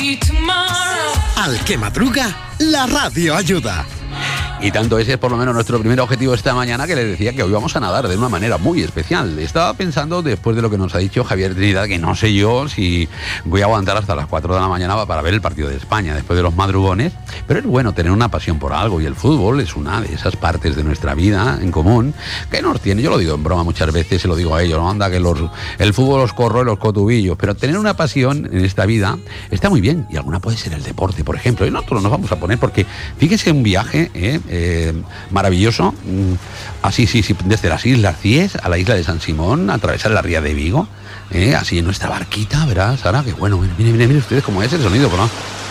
Al que madruga, la radio ayuda. Y tanto ese es por lo menos nuestro primer objetivo esta mañana, que les decía que hoy vamos a nadar de una manera muy especial. Estaba pensando, después de lo que nos ha dicho Javier Trinidad, que no sé yo si voy a aguantar hasta las 4 de la mañana para ver el partido de España después de los madrugones, pero es bueno tener una pasión por algo, y el fútbol es una de esas partes de nuestra vida en común que nos tiene. Yo lo digo en broma muchas veces, se lo digo a ellos, no anda que el fútbol los corroe los cotubillos, pero tener una pasión en esta vida está muy bien, y alguna puede ser el deporte, por ejemplo, y nosotros nos vamos a poner, porque fíjese un viaje maravilloso, así sí, desde las Islas Cíes a la isla de San Simón, atravesar la ría de Vigo, así en nuestra barquita, verás, Sara, que bueno, miren ustedes cómo es el sonido, ¿no?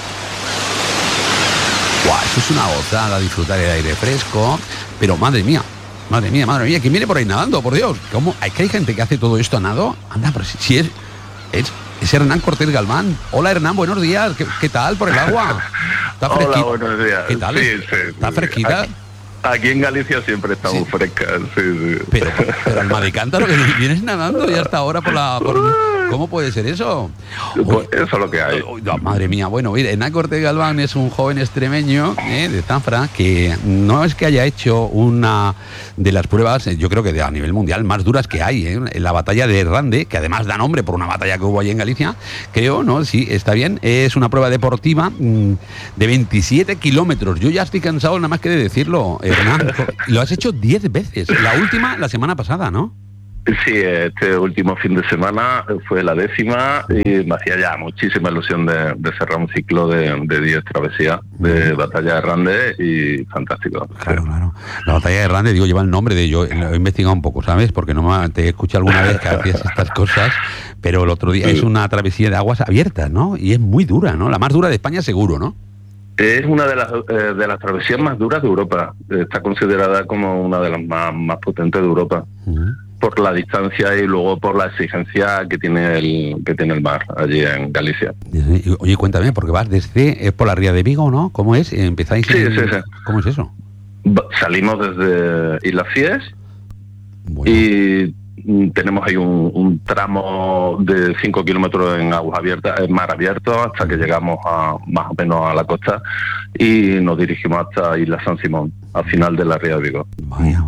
Guau, eso es una gozada, disfrutar el aire fresco, pero madre mía, ¿quién viene por ahí nadando? Por Dios, ¿cómo? ¿Es que hay gente que hace todo esto a nado? Anda, pero si es Hernán Cortés Galván. Hola Hernán, buenos días, ¿qué tal por el agua? ¿Está fresquita? Hola, buenos días. ¿Qué tal? Sí, ¿Está fresquita? Aquí en Galicia siempre está muy fresca, sí. Pero alma de cántaro, que vienes nadando y hasta ahora ¿cómo puede ser eso? Pues eso es lo que hay. Madre mía, bueno, mire, Hernán Cortés Galván es un joven extremeño de Zafra, que no es que haya hecho una de las pruebas, yo creo que a nivel mundial, más duras que hay, en la batalla de Rande, que además da nombre por una batalla que hubo allí en Galicia, creo, ¿no? Sí, está bien, es una prueba deportiva de 27 kilómetros. Yo ya estoy cansado nada más que de decirlo, Hernán. Lo has hecho 10 veces, la última la semana pasada, ¿no? Sí, este último fin de semana fue la 10ª y me hacía ya muchísima ilusión de cerrar un ciclo de 10 travesías de batalla de Rande, y fantástico. Claro. La batalla de Rande, lleva el nombre de yo, lo he investigado un poco, ¿sabes? Porque te escuché alguna vez que hacías estas cosas, pero el otro día es una travesía de aguas abiertas, ¿no? Y es muy dura, ¿no? La más dura de España seguro, ¿no? Es una de las travesías más duras de Europa. Está considerada como una de las más potentes de Europa. Por la distancia y luego por la exigencia que tiene el mar allí en Galicia. Oye, cuéntame, porque vas es por la ría de Vigo, ¿no? ¿Cómo es? ¿Empezáis? Sí. ¿Cómo es eso? Salimos desde Islas Cíes, bueno, y tenemos ahí un tramo de 5 kilómetros en aguas abiertas, en mar abierto, hasta que llegamos más o menos a la costa, y nos dirigimos hasta Isla San Simón, al final de la ría de Vigo. Vaya.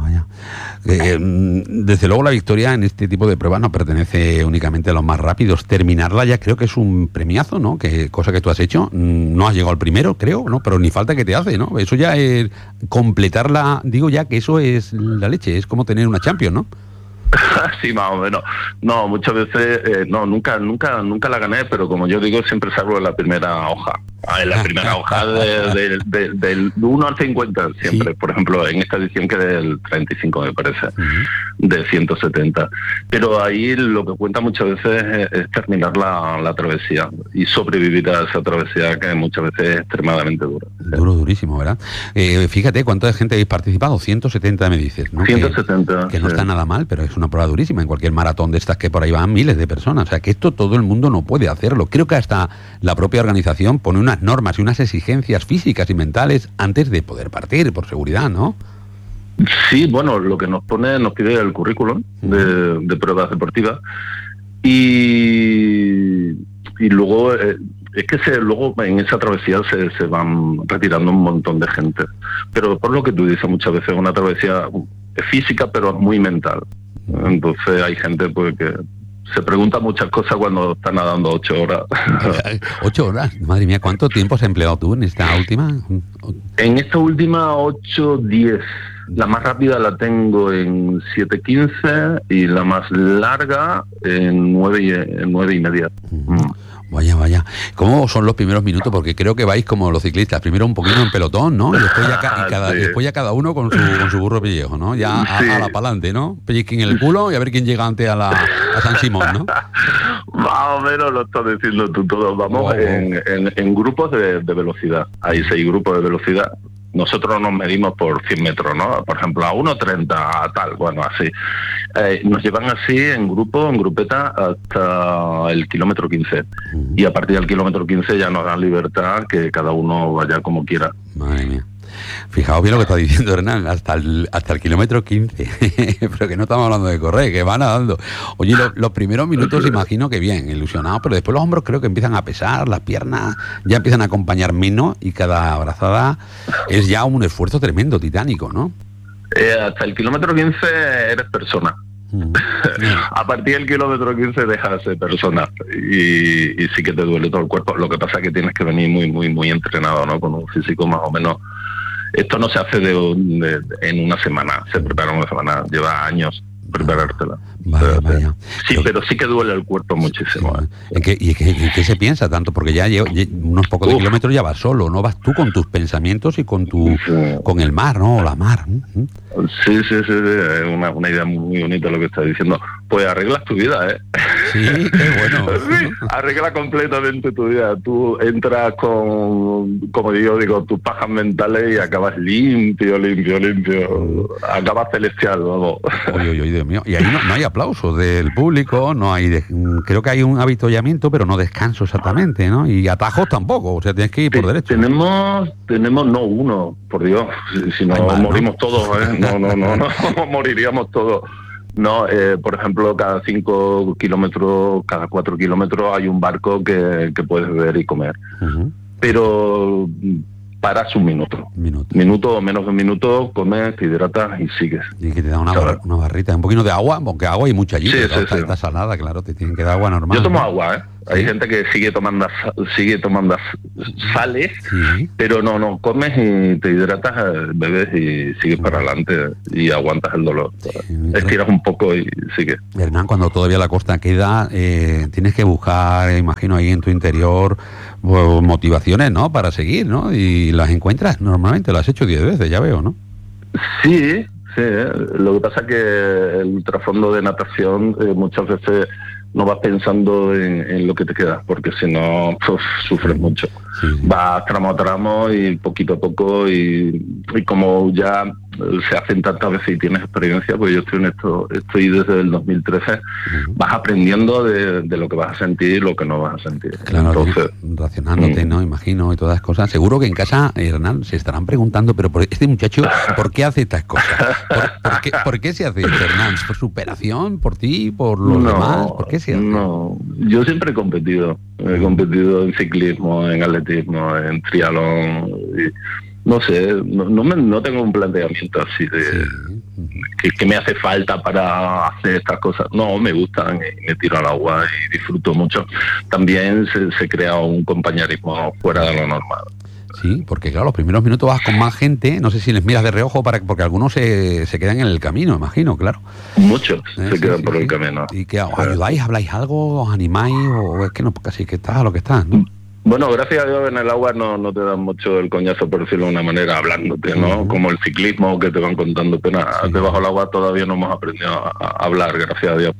Desde luego la victoria en este tipo de pruebas no pertenece únicamente a los más rápidos. Terminarla ya creo que es un premiazo, ¿no? Cosa que tú has hecho. No has llegado al primero, creo, ¿no? Pero ni falta que te hace, ¿no? Eso ya es completarla, digo ya que eso es la leche, es como tener una Champions, ¿no? Sí, más o menos. No, muchas veces, nunca la gané, pero como yo digo, siempre salgo en la primera hoja. En la primera hoja del 1 al 50 siempre. Sí. Por ejemplo, en esta edición que del 35 me parece, de 170. Pero ahí lo que cuenta muchas veces es terminar la travesía y sobrevivir a esa travesía, que muchas veces es extremadamente dura. Durísimo, ¿verdad? Fíjate cuánta gente habéis participado, 170 me dices, ¿no? 170. Que no está nada mal, pero es una prueba durísima. En cualquier maratón de estas que por ahí van miles de personas. O sea, que esto todo el mundo no puede hacerlo. Creo que hasta la propia organización pone unas normas y unas exigencias físicas y mentales antes de poder partir, por seguridad, ¿no? Sí, bueno, lo que nos pide el currículum de pruebas deportivas, y luego es que luego en esa travesía se van retirando un montón de gente, pero por lo que tú dices, muchas veces una travesía es física pero es muy mental. Entonces hay gente pues que se pregunta muchas cosas cuando está nadando 8 horas. 8 horas, madre mía, ¿cuánto tiempo has empleado tú en esta última? En esta última 8:10. La más rápida la tengo en 7:15 y la más larga en 9:30. Vaya. ¿Cómo son los primeros minutos? Porque creo que vais como los ciclistas, primero un poquito en pelotón, ¿no? Y después ya cada uno con su burro pellejo, ¿no? Ya a la pa'lante, ¿no? Pellizquín en el culo y a ver quién llega antes a San Simón, ¿no? Más o menos lo estás diciendo tú todo. Vamos en grupos de velocidad. Hay 6 grupos de velocidad. Nosotros nos medimos por 100 metros, ¿no? Por ejemplo, a 1:30, a tal, bueno, así. Nos llevan así en grupo, en grupeta, hasta el kilómetro 15. Y a partir del kilómetro 15 ya nos dan libertad, que cada uno vaya como quiera. Madre mía. Fijaos bien lo que está diciendo Hernán, hasta el kilómetro 15, pero que no estamos hablando de correr, que va nadando. Oye, los primeros minutos imagino que bien, ilusionado, pero después los hombros creo que empiezan a pesar, las piernas ya empiezan a acompañar menos y cada abrazada es ya un esfuerzo tremendo, titánico, ¿no? Hasta el kilómetro 15 eres persona. A partir del kilómetro 15 dejas de ser persona y sí que te duele todo el cuerpo. Lo que pasa es que tienes que venir muy entrenado, ¿no? Con un físico más o menos. Esto no se hace en una semana, se prepara una semana, lleva años preparártela. Vaya. Sí, pero sí que duele el cuerpo muchísimo. Sí. ¿En qué se piensa tanto? Porque ya unos pocos de kilómetros ya vas solo, ¿no? Vas tú con tus pensamientos y con el mar, ¿no? O la mar. Sí, es una idea muy bonita lo que estás diciendo. Pues arreglas tu vida, ¿eh? Sí, qué bueno. Sí, arregla completamente tu vida. Tú entras con, como yo digo, tus pajas mentales y acabas limpio. Acabas celestial, vamos. Oye, Dios mío. Y ahí no hay aplausos del público, no hay... creo que hay un avituallamiento, pero no descanso exactamente, ¿no? Y atajos tampoco, o sea, tienes que ir por derecho. Tenemos no uno, por Dios. Si no morimos todos, ¿eh? No, moriríamos todos. No, por ejemplo, cada 5 kilómetros, cada 4 kilómetros hay un barco que puedes ver y comer. Uh-huh. Pero paras un minuto o menos de un minuto, comes, te hidratas y sigues. Y que te da una barrita, un poquito de agua, porque agua hay mucha allí, está salada, claro, te tienen que dar agua normal. Yo tomo agua, ¿eh? ¿Sí? Hay gente que sigue tomando sales, sí. Pero no, comes y te hidratas, bebes y sigues para adelante y aguantas el dolor. Sí, estiras un poco y sigues. Hernán, cuando todavía la costa queda, tienes que buscar, imagino, ahí en tu interior, pues, motivaciones, ¿no? Para seguir, ¿no? Y las encuentras normalmente, las has hecho 10 veces, ya veo, ¿no? Sí, lo que pasa es que el trasfondo de natación muchas veces no vas pensando en lo que te queda, porque si no, sufres mucho. Sí. Vas tramo a tramo y poquito a poco y como ya se hacen tantas veces y tienes experiencia, pues yo estoy desde el 2013, vas aprendiendo de lo que vas a sentir y lo que no vas a sentir. Claro, entonces, racionándote, ¿no? Imagino, y todas las cosas. Seguro que en casa, Hernán, se estarán preguntando, pero por este muchacho, ¿por qué hace estas cosas? ¿Por qué se hace esto, Hernán? ¿Por superación? ¿Por ti? ¿Por los demás? ¿Por qué se hace? No, yo siempre he competido en ciclismo, en atletismo, en triatlón, y no sé, no tengo un planteamiento así de que me hace falta para hacer estas cosas. No, me gustan y me tiro al agua y disfruto mucho. También se crea un compañerismo fuera de lo normal. Sí, porque claro, los primeros minutos vas con más gente, no sé si les miras de reojo porque algunos se quedan en el camino, imagino, claro. Muchos se quedan por el camino. ¿Y qué ayudáis, habláis algo, os animáis o es que no, casi que estás a lo que estás, ¿no? Bueno, gracias a Dios en el agua no te dan mucho el coñazo, por decirlo de una manera, hablándote, ¿no? Como el ciclismo, que te van contando penas. Debajo del agua todavía no hemos aprendido a hablar, gracias a Dios.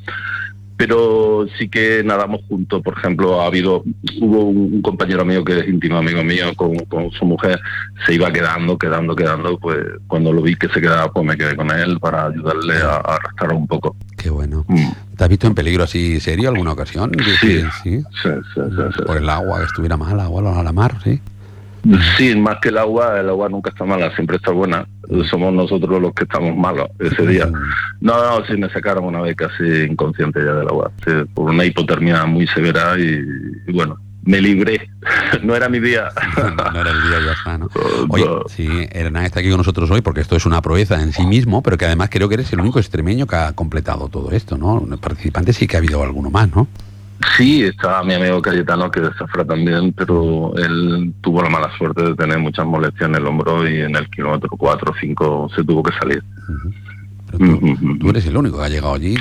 Pero sí que nadamos juntos. Por ejemplo, hubo un compañero mío que es íntimo amigo mío con su mujer, se iba quedando, pues cuando lo vi que se quedaba, pues me quedé con él para ayudarle a arrastrar un poco. Qué bueno. ¿Te has visto en peligro así serio alguna ocasión? Sí. Por el agua, que estuviera mala, o a la mar, ¿sí? Sí, más que el agua nunca está mala, siempre está buena. Somos nosotros los que estamos malos ese día. No, sí me sacaron una vez casi inconsciente ya del agua, sí, por una hipotermia muy severa y bueno, me libré. No era mi día. No era el día, ya está, ¿no? Oye, sí, Hernán está aquí con nosotros hoy porque esto es una proeza en sí mismo, pero que además creo que eres el único extremeño que ha completado todo esto, ¿no? Participantes sí que ha habido alguno más, ¿no? Sí, está mi amigo Cayetano, que de Zafra también, pero él tuvo la mala suerte de tener muchas molestias en el hombro y en el kilómetro 4 o 5 se tuvo que salir. Tú eres el único que ha llegado allí.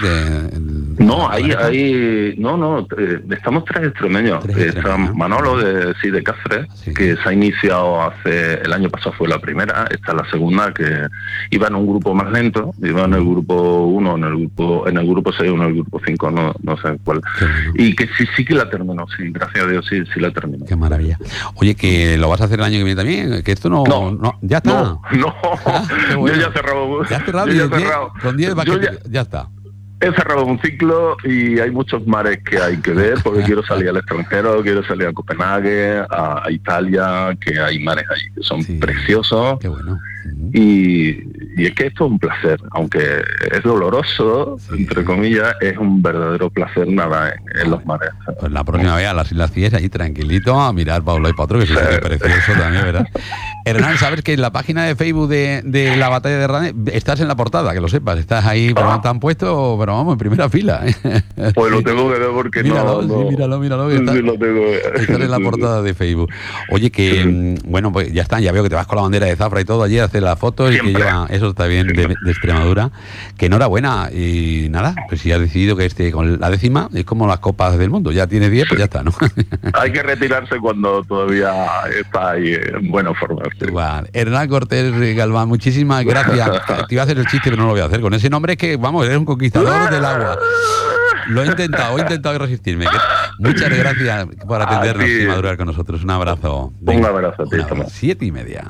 Estamos 3 extremeños. Está Manolo de Cáceres, que se ha iniciado el año pasado fue la primera, esta es la segunda, que iba en un grupo más lento, iba en el grupo 1, en el grupo 6 o en el grupo 5, no sé cuál. Y que sí que la terminó, sí, gracias a Dios sí la terminó. Qué maravilla. Oye, que lo vas a hacer el año que viene también, que esto no ya está. No, bueno. Yo ya he cerrado. ¿Ya has cerrado? Con 10 ya está. he cerrado un ciclo y hay muchos mares que hay que ver porque quiero salir al extranjero, quiero salir a Copenhague, a Italia, que hay mares ahí que son preciosos. Qué bueno. Y es que esto es un placer, aunque es doloroso, entre comillas, es un verdadero placer nadar en los mares. Pues la próxima vez a las Islas Cíes, allí tranquilito, a mirar para un lado y para otro, que sí, es precioso también, ¿verdad? Hernán, sabes que en la página de Facebook de la batalla de Rane estás en la portada, que lo sepas, estás ahí, pero no te han puesto, pero vamos, en primera fila. Pues lo tengo que ver porque míralo, no. Sí, míralo. Que estás, lo tengo que ver. Estás en la portada de Facebook. Oye, que, bueno, pues ya está, ya veo que te vas con la bandera de Zafra y todo allí a hacer las fotos. Siempre. Y que lleva, eso está bien, de Extremadura. Que enhorabuena. Y nada, pues si has decidido que con la 10ª es como las copas del mundo, ya tienes 10, pues ya está, ¿no? Hay que retirarse cuando todavía está ahí en buena forma. Igual. Hernán Cortés Galván, muchísimas gracias. Te iba a hacer el chiste, pero no lo voy a hacer. Con ese nombre es que, vamos, eres un conquistador del agua. Lo he intentado resistirme. Muchas gracias por atendernos y madurar con nosotros. Un abrazo. Un abrazo a ti. 7:30.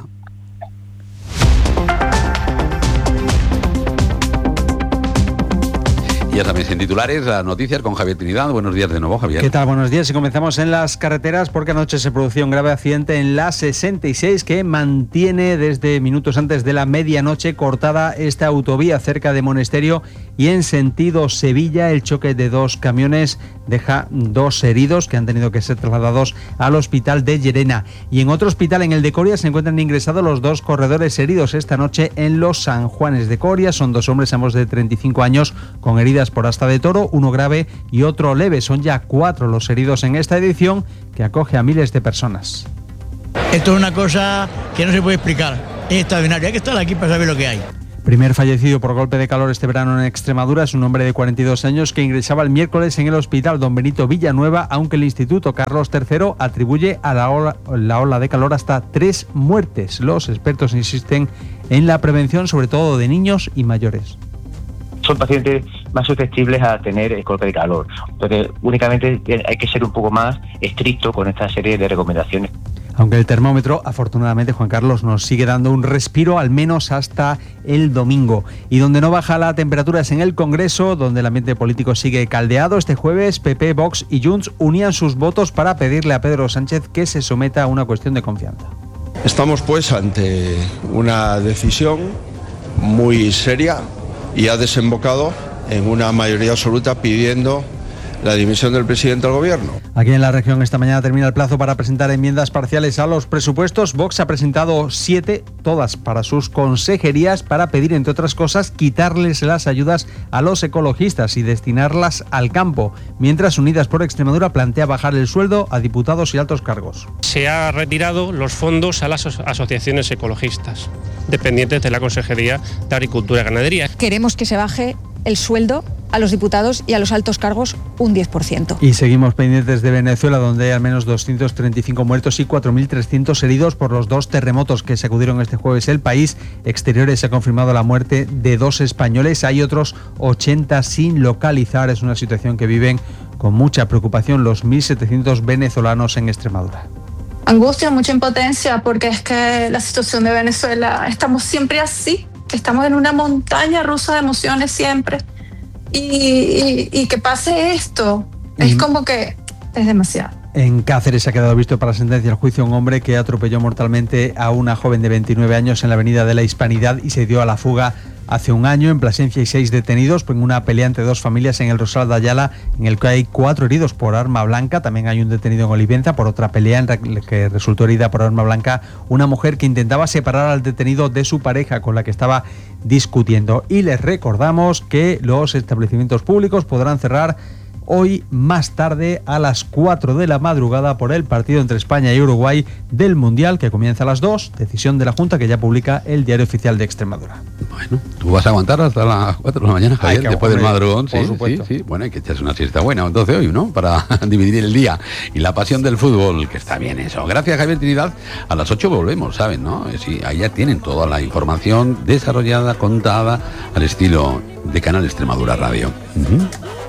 Y ya sabéis, en titulares, las noticias con Javier Trinidad. Buenos días de nuevo, Javier. ¿Qué tal? Buenos días. Y comenzamos en las carreteras porque anoche se produjo un grave accidente en la 66 que mantiene desde minutos antes de la medianoche cortada esta autovía cerca de Monesterio y en sentido Sevilla. El choque de dos camiones deja 2 heridos que han tenido que ser trasladados al hospital de Llerena. Y en otro hospital, en el de Coria, se encuentran ingresados los 2 corredores heridos esta noche en los San Juanes de Coria. Son 2 hombres, ambos de 35 años, con heridas por asta de toro, uno grave y otro leve. Son ya 4 los heridos en esta edición que acoge a miles de personas. Esto es una cosa que no se puede explicar. Es extraordinario. Hay que estar aquí para saber lo que hay. Primer fallecido por golpe de calor este verano en Extremadura es un hombre de 42 años que ingresaba el miércoles en el hospital Don Benito Villanueva, aunque el Instituto Carlos III atribuye a la ola de calor hasta 3 muertes. Los expertos insisten en la prevención, sobre todo de niños y mayores. Son pacientes más susceptibles a tener el golpe de calor. Entonces, únicamente hay que ser un poco más estricto con esta serie de recomendaciones. Aunque el termómetro, afortunadamente, Juan Carlos, nos sigue dando un respiro, al menos hasta el domingo. Y donde no baja la temperatura es en el Congreso, donde el ambiente político sigue caldeado. Este jueves, PP, Vox y Junts unían sus votos para pedirle a Pedro Sánchez que se someta a una cuestión de confianza. Estamos, pues, ante una decisión muy seria y ha desembocado en una mayoría absoluta pidiendo la dimisión del presidente del gobierno. Aquí en la región esta mañana termina el plazo para presentar enmiendas parciales a los presupuestos. Vox ha presentado 7, todas para sus consejerías, para pedir, entre otras cosas, quitarles las ayudas a los ecologistas y destinarlas al campo, mientras Unidas por Extremadura plantea bajar el sueldo a diputados y altos cargos. Se ha retirado los fondos a las asociaciones ecologistas, dependientes de la Consejería de Agricultura y Ganadería. Queremos que se baje el sueldo a los diputados y a los altos cargos un 10%. Y seguimos pendientes de Venezuela, donde hay al menos 235 muertos y 4.300 heridos por los 2 terremotos que sacudieron este jueves el país. Exteriores ha confirmado la muerte de 2 españoles. Hay otros 80 sin localizar. Es una situación que viven con mucha preocupación los 1.700 venezolanos en Extremadura. Angustia, mucha impotencia, porque es que la situación de Venezuela, estamos siempre así. Estamos en una montaña rusa de emociones siempre. Y que pase esto, es como que es demasiado. En Cáceres ha quedado visto para sentencia el juicio a un hombre que atropelló mortalmente a una joven de 29 años en la avenida de la Hispanidad y se dio a la fuga hace un año. En Plasencia hay 6 detenidos en una pelea entre 2 familias en el Rosal de Ayala, en el que hay 4 heridos por arma blanca. También hay un detenido en Olivenza por otra pelea en la que resultó herida por arma blanca una mujer que intentaba separar al detenido de su pareja con la que estaba discutiendo. Y les recordamos que los establecimientos públicos podrán cerrar hoy más tarde a las 4 de la madrugada por el partido entre España y Uruguay del Mundial, que comienza a las 2, decisión de la Junta que ya publica el Diario Oficial de Extremadura. Bueno, ¿tú vas a aguantar hasta las 4 de la mañana, Javier, después del madrugón? Por supuesto. Sí. Bueno, hay que echarse una siesta buena, entonces hoy, ¿no? Para dividir el día y la pasión del fútbol, que está bien eso. Gracias, Javier Trinidad. A las 8 volvemos, ¿saben, no? Sí, ahí ya tienen toda la información desarrollada, contada, al estilo de Canal Extremadura Radio.